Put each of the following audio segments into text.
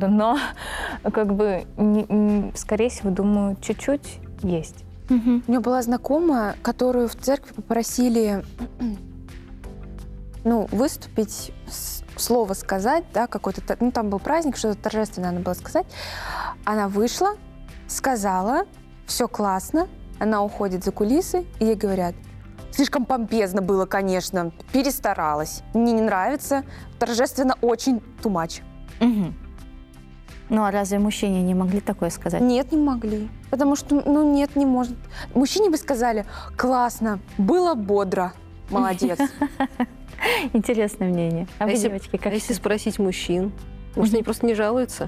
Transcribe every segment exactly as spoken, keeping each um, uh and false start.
правда, но как бы, не- не- скорее всего, думаю, чуть-чуть есть. У меня была знакомая, которую в церкви попросили ну, выступить, с- слово сказать, да, какой-то, та- ну, там был праздник, что-то торжественное надо было сказать. Она вышла, сказала, все классно, она уходит за кулисы, и ей говорят: слишком помпезно было, конечно, перестаралась, мне не нравится, торжественно очень too much. Мгм. Ну, а разве мужчине не могли такое сказать? Нет, не могли, потому что, ну, нет, не может. Мужчине бы сказали: классно, было бодро, молодец. Интересное мнение. А А вы, если, девочки, а как если считаете? спросить мужчин? Может, Мгм. они просто не жалуются?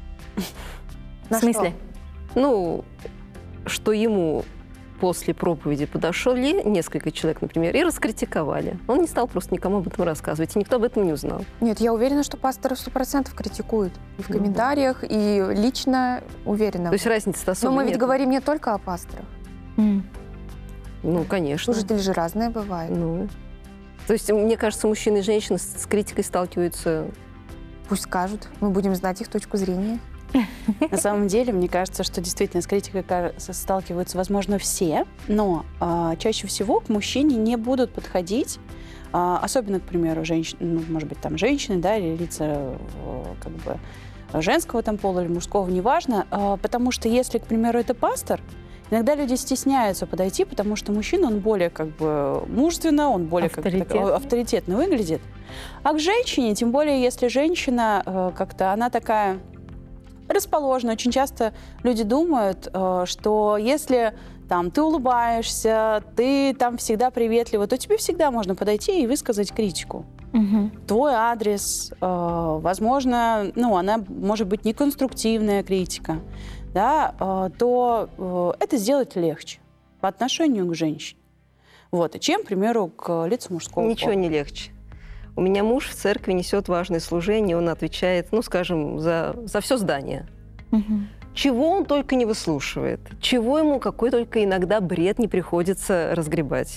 В На смысле? Ну, что ему после проповеди подошли несколько человек, например, и раскритиковали. Он не стал просто никому об этом рассказывать, и никто об этом не узнал. Нет, я уверена, что пасторы сто процентов критикуют. И в Ну да. комментариях, и лично уверена. То есть разницы-то Но особо мы ведь нет. говорим не только о пасторах. М. Ну, конечно. Служители же разные бывают. Ну. То есть, мне кажется, мужчины и женщины с с критикой сталкиваются. Пусть скажут, мы будем знать их точку зрения. На самом деле, мне кажется, что действительно с критикой ка- с- сталкиваются, возможно, все, но а, чаще всего к мужчине не будут подходить, а, особенно, к примеру, женщины, ну, может быть, там женщины, да, или лица э, как бы женского там пола или мужского, неважно, а, потому что если, к примеру, это пастор, иногда люди стесняются подойти, потому что мужчина, он более как бы мужественно, он более как бы так- Авторитетно. авторитетно выглядит. А к женщине, тем более, если женщина э, как-то, она такая расположена. Очень часто люди думают, э, что если там ты улыбаешься, ты там всегда приветлива, то тебе всегда можно подойти и высказать критику. Мгм. Твой адрес, э, возможно, ну, она может быть неконструктивная критика, да, э, то э, это сделать легче по отношению к женщине. Вот, и чем, к примеру, к лицу мужского Ничего пола. не легче. У меня муж в церкви несет важное служение, он отвечает, ну, скажем, за, за все здание. Мгм. Чего он только не выслушивает, чего ему какой только иногда бред не приходится разгребать.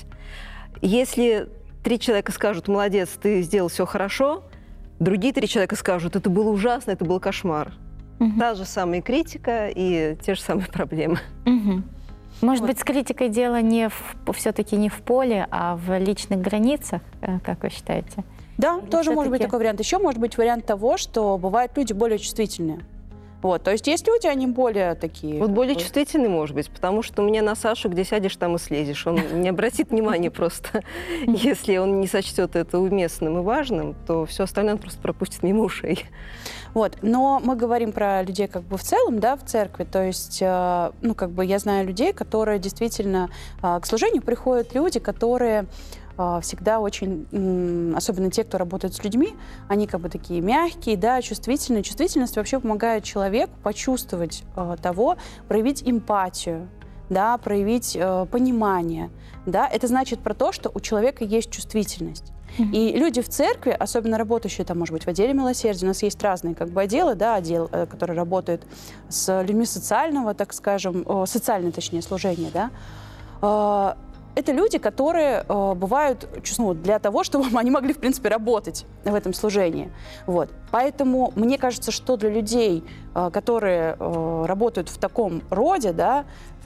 Если три человека скажут: молодец, ты сделал все хорошо, другие три человека скажут: это было ужасно, это был кошмар. Мгм. Та же самая критика и те же самые проблемы. Мгм. Может Вот. быть, с критикой дело не в, все-таки не в поле, а в личных границах, э, как вы считаете? Да, Или тоже может быть всё-таки- такой вариант. Еще может быть вариант того, что бывают люди более чувствительные. Вот, то есть есть люди, они более такие... Вот как более бы, чувствительный, может быть, потому что у меня на Сашу, где сядешь, там и слезешь. Он не обратит внимания просто. Если он не сочтет это уместным и важным, то все остальное он просто пропустит мимо ушей. Вот, но мы говорим про людей как бы в целом, да, в церкви, то есть, э, ну, как бы я знаю людей, которые действительно э, к служению приходят люди, которые э, всегда очень, м, особенно те, кто работает с людьми, они как бы такие мягкие, да, чувствительные. Чувствительность вообще помогает человеку почувствовать э, того, проявить эмпатию, да, проявить э, понимание, да, это значит про то, что у человека есть чувствительность. И люди в церкви, особенно работающие там, может быть, в отделе милосердия, у нас есть разные как бы отделы, да, отдел, э, который работает с людьми социального, так скажем, э, социальное, точнее, служение, да. Э, Это люди, которые э, бывают, ну, для того, чтобы они могли, в принципе, работать в этом служении. Вот. Поэтому мне кажется, что для людей, э, которые э, работают в таком роде, да,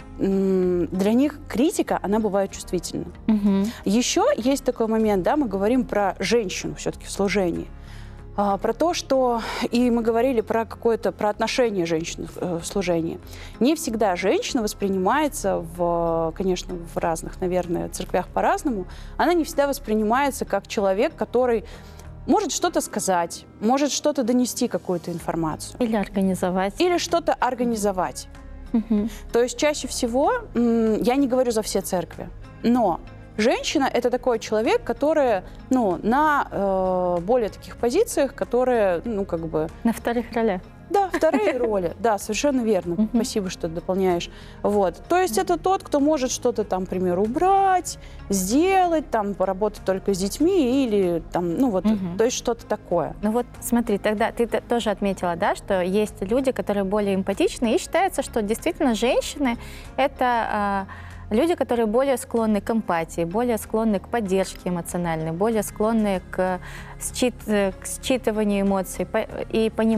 м, для них критика, она бывает чувствительна. Мгм. Еще есть такой момент, да, мы говорим про женщину все-таки в служении, а, про то, что, и мы говорили про какое-то, про отношение женщин в, э, в служении. Не всегда женщина воспринимается, в, конечно, в разных, наверное, церквях по-разному, она не всегда воспринимается как человек, который может что-то сказать, может что-то донести, какую-то информацию, Или организовать. или что-то организовать. Мгм. То есть чаще всего, м, я не говорю за все церкви, но женщина – это такой человек, который, ну, на э, более таких позициях, которые, ну, как бы, На вторых ролях. да, вторые роли, да, совершенно верно, Мгм. спасибо, что дополняешь. Вот, то есть это тот, кто может что-то там, к примеру, убрать, сделать, там, поработать только с детьми или там, ну, вот, Мгм. то есть что-то такое. Ну вот смотри, тогда ты т- тоже отметила, да, что есть люди, которые более эмпатичны, и считается, что действительно женщины — это а, люди, которые более склонны к эмпатии, более склонны к поддержке эмоциональной, более склонны к, счит- к считыванию эмоций по- и пониманию